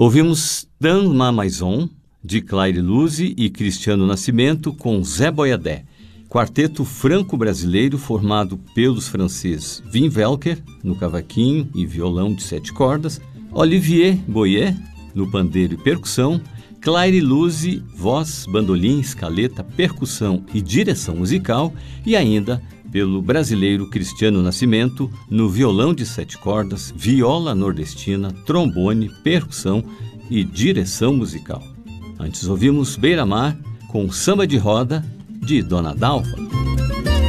Ouvimos Dan Ma Maison, de Claire Luzi e Cristiano Nascimento, com Zé Boiadé. Quarteto franco-brasileiro formado pelos franceses Wim Welker, no cavaquinho e violão de 7 cordas, Olivier Boyer, no pandeiro e percussão, Claire Luzi, voz, bandolim, escaleta, percussão e direção musical, e ainda pelo brasileiro Cristiano Nascimento, no violão de 7 cordas, viola nordestina, trombone, percussão e direção musical. Antes ouvimos Beira-Mar com Samba de Roda, de Dona Dalva.